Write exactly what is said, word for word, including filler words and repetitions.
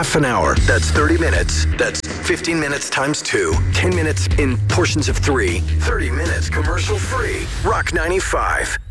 half an hour. That's thirty minutes. That's fifteen minutes times two. ten minutes in portions of three. thirty minutes commercial free. Rock ninety-five.